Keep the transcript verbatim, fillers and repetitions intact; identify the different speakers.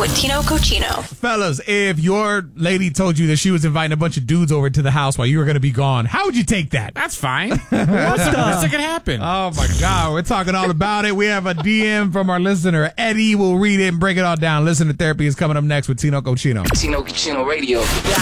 Speaker 1: with Tino Cochino.
Speaker 2: Fellas, if your lady told you that she was inviting a bunch of dudes over to the house while you were going to be gone, how would you take that?
Speaker 3: That's fine. What's the worst that could happen?
Speaker 2: Oh, my God. We're talking all about it. We have a D M from our listener. Eddie will read it and break it all down. Listen to Therapy is coming up next with Tino Cochino.
Speaker 4: Tino Cochino Radio.